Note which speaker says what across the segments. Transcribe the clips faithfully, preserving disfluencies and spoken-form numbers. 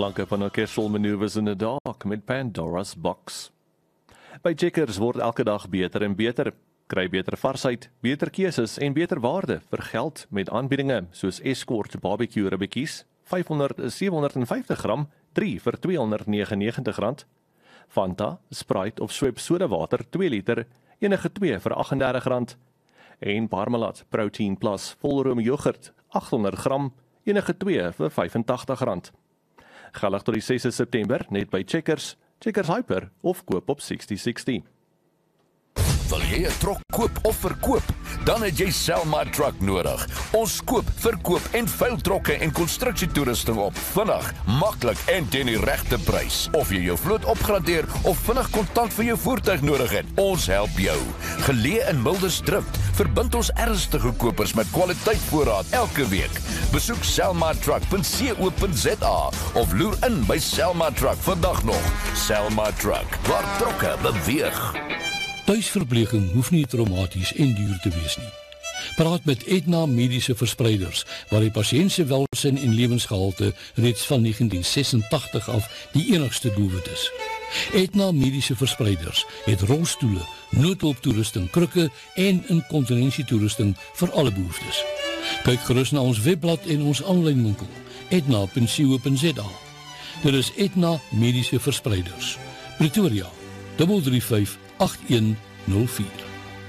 Speaker 1: klanke van Orchestral Maneuvers in the Dark met Pandora's Box. By Checkers word elke dag beter en beter. Kry beter varsheid, beter keuses en beter waarde vir geld met aanbiedinge soos Escort barbecue ribbetjies, vyfhonderd sewe honderd vyftig gram, drie vir tweehonderd negenennegentig rand. Fanta, Sprite of Schweppes sodawater twee liter, enige twee vir agt en dertig rand. En Parmalat Protein Plus volroom yoghurt, agthonderd gram, enige twee vir vyf en tagtig rand. Geldig tot die sesde September net by Checkers, Checkers Hyper of koop op sestig sestig.
Speaker 2: Wil jy 'n trok koop of verkoop? Dan het jy Selma Truck nodig. Ons koop, verkoop en veil trokke en konstruksietoerusting op. Vinnig, maklik en teen die regte prys. Of jy jou vloot opgradeer of vinnig kontant vir jou voertuig nodig het, ons help jou. Geleë in Mildersdrift, verbind ons ernstige kopers met kwaliteitvoorraad elke week. Besoek selma truck punt co punt za of loer in by Selma Truck vandag nog. Selma Truck, waar trokke beweeg.
Speaker 3: Tuisverpleging hoef nie traumaties en duur te wees nie. Praat met Aetna Mediese Verspreiders, waar die patiënt se welsyn en lewensgehalte reeds van negentien sesentagtig af die enigste doelwit is. Aetna Mediese Verspreiders het rolstoele, noodhulptoerusting, krukke en inkontinensietoerusting vir alle behoeftes. Kyk gerus na ons webblad en ons aanlyn winkel, aetna punt co punt za. Dit is Aetna Mediese Verspreiders. Pretoria, drie drie vyf agt een nul vier.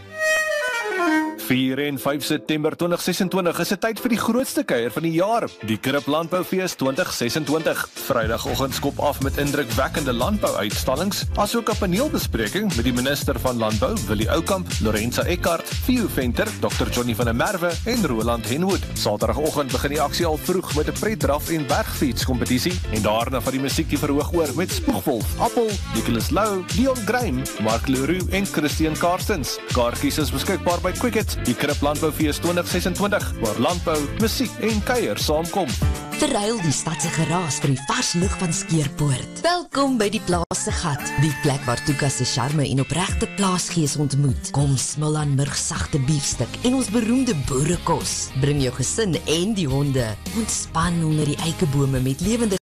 Speaker 1: vier en vyf September twintig sesentwintig is 'n tyd vir die grootste kuier van die jaar, die Krip Landboufees twintig sesentwintig. Vrydagoggend skop af met indrukwekkende landbouuitstallings, asook 'n paneelbespreking met die minister van Landbou, Willie Oukamp, Lorenza Eckart, Theo Venter, dokter Johnny van der Merwe en Roland Henwood. Saterdagoggend begin die aksie al vroeg met 'n pretdraf en bergfietskompetisie en daarna van die musiek die verhoog oor met Spoegwolf, Appel, Nicholas Lou, Dion Graham, Mark Leroux en Christian Karstens. Kaartjies is beskikbaar by Quicket. Die Krip Landboufees twintig sesentwintig, waar landbou, musiek en kuier saamkom.
Speaker 4: Verruil die stadse geraas vir die vars lug van Skeerpoort. Welkom by die Plaas se Gat, die plek waar Tuka se charme en opregte plaasgees ontmoet. Kom smil aan murgsagte biefstuk en ons beroemde boerekos. Bring jou gesin en die honde. Ontspan onder die eikebome met lewende